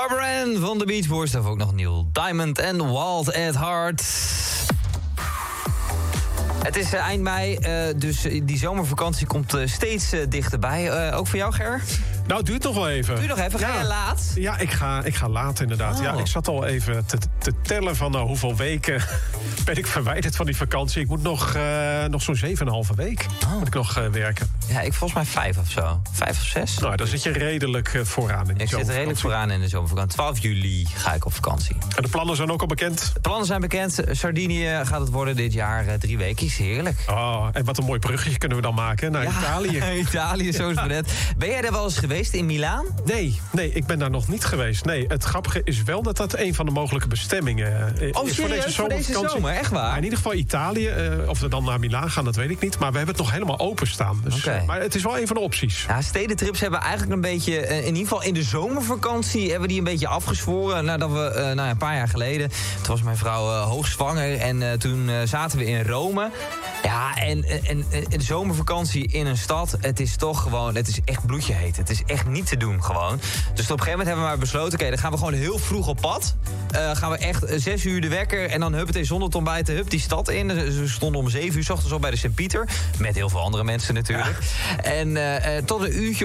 Barbara Ann van de Beach Boys. Daar ook nog Neil Diamond en Wild at Heart. Het is eind mei, dus die zomervakantie komt steeds dichterbij. Ook voor jou, Ger? Nou, het duurt nog wel even. Duurt nog even. Ga je laat? Ja, ik ga laat inderdaad. Oh. Ja, ik zat al even te tellen van hoeveel weken ben ik verwijderd van die vakantie. Ik moet nog zo'n 7,5 week moet ik nog werken. Ja, ik volgens mij 5 of zo. 5 of 6. Nou, dan zit je redelijk vooraan in de Ik zit er redelijk vooraan in de zomervakantie. 12 juli ga ik op vakantie. En de plannen zijn ook al bekend? De plannen zijn bekend. Sardinië gaat het worden dit jaar 3 weken. Heerlijk. Oh, en wat een mooi bruggetje kunnen we dan maken naar Italië. Italië, zo is het net. Ben jij daar wel eens geweest in Milaan? Nee, ik ben daar nog niet geweest. Nee, het grappige is wel dat dat een van de mogelijke bestemmingen is voor deze zomer. Echt waar? Maar in ieder geval Italië. Of we dan naar Milaan gaan, dat weet ik niet. Maar we hebben het nog helemaal openstaan. Dus, maar het is wel een van de opties. Ja, stedentrips hebben eigenlijk een beetje, in ieder geval in de zomervakantie, hebben die een beetje afgezworen. Nadat we een paar jaar geleden, toen was mijn vrouw hoogzwanger en toen zaten we in Rome. Ja, en de zomervakantie in een stad, het is toch gewoon, het is echt bloedje heet. Het is echt niet te doen gewoon. Dus op een gegeven moment hebben we maar besloten, oké, dan gaan we gewoon heel vroeg op pad. Gaan we echt 6 uur de wekker en dan huppatee zonder te ontbijten, die stad in. We stonden om 7 uur 's ochtends al bij de Sint-Pieter. Met heel veel andere mensen natuurlijk. Ja. En tot een uurtje